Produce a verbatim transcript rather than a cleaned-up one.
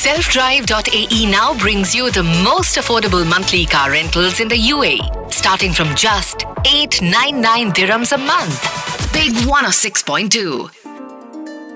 self drive dot a e now brings you the most affordable monthly car rentals in the U A E, starting from just eight hundred ninety-nine dirhams a month. Big one oh six point two.